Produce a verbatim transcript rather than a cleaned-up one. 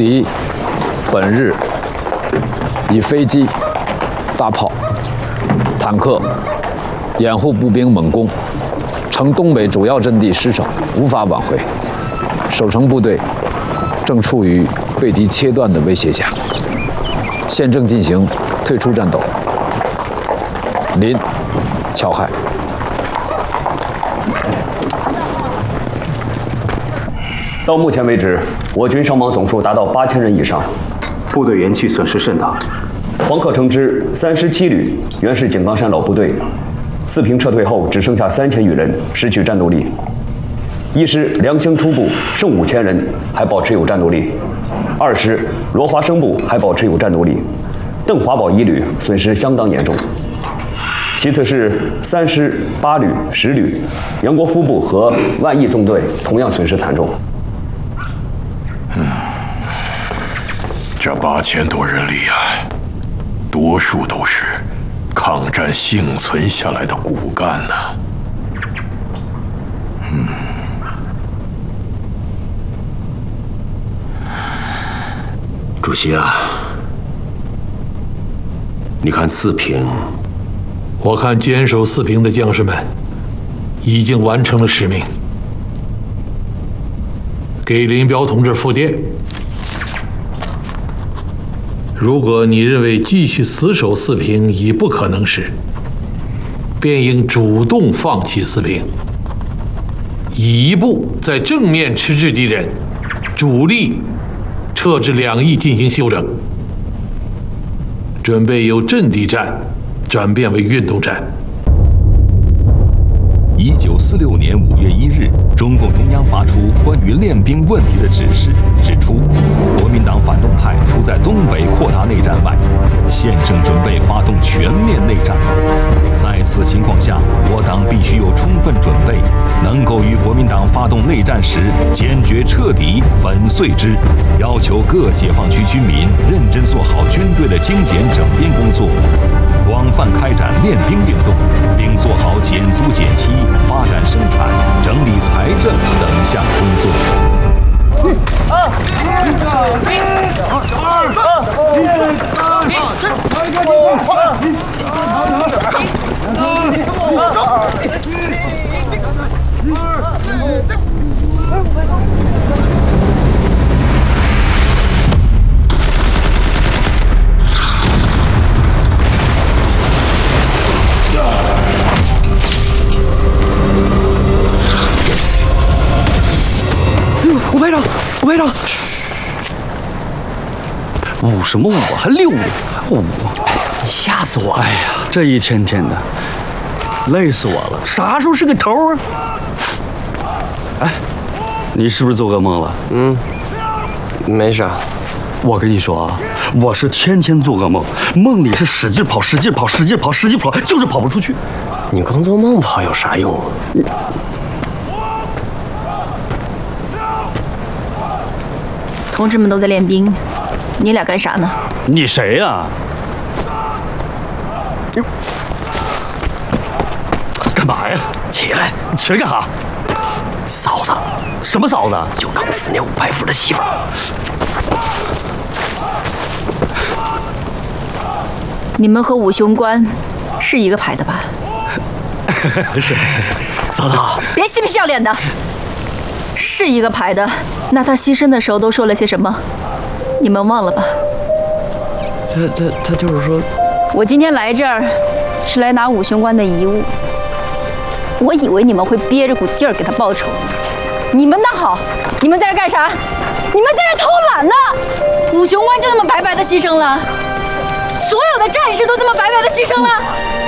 敌本日以飞机、大炮、坦克掩护步兵猛攻，城东北主要阵地失守，无法挽回。守城部队正处于被敌切断的威胁下，现正进行退出战斗。林、樵害。 到目前为止，我军伤亡总数达到八千人以上， 部队元气损失甚大。 黄克诚之三十七旅原是井冈山老部队，四平撤退后只剩下三千余人，失去战斗力。一师梁兴初部剩五千人，还保持有战斗力；二师罗华生部还保持有战斗力。邓华宝一旅损失相当严重。其次是三师、八旅、十旅，杨国夫部和万义纵队同样损失惨重。 嗯，这八千多人里啊，多数都是抗战幸存下来的骨干呢。嗯， 主席啊，你看四平。 我看坚守四平的将士们已经完成了使命，给林彪同志复电。如果你认为继续死守四平已不可能时，便应主动放弃四平，以一步在正面迟滞敌人，主力撤至两翼进行休整，准备由阵地战转变为运动战。 一九四六年五月一日，中共中央发出关于练兵问题的指示，指出国民党反动派除在东北扩大内战外，现正准备发动全面内战。在此情况下，我党必须有充分准备，能够于国民党发动内战时坚决彻底粉碎之。要求各解放区居民认真做好军队的精简整编工作，广泛开展练兵运动，并做好减租减息、发展生产、整理财政等项工作。 吴排长，吴排长， 五什么五还六五？ 你吓死我了！ 哎呀，这一天天的，累死我了。啥时候是个头啊？哎，你是不是做噩梦了？ 嗯，没啥。 我跟你说啊，我是天天做噩梦，梦里是使劲跑，使劲跑，使劲跑，使劲跑，就是跑不出去。 你光做梦跑有啥用啊？ 同志们都在练兵，你俩干啥呢？ 你谁呀？干嘛呀？ 起来！ 起来干啥？ 嫂子， 什么嫂子？ 就刚死那五排副的媳妇儿。 你们和武雄关是一个排的吧？ 是。 嫂子， 别嬉皮笑脸的。是一个排的，那他牺牲的时候都说了些什么？你们忘了吧？ 他他他就是说， 我今天来这儿是来拿武雄关的遗物。我以为你们会憋着股劲儿给他报仇，你们那好，你们在这干啥？你们在这偷懒呢！武雄关就这么白白的牺牲了，所有的战士都这么白白的牺牲了。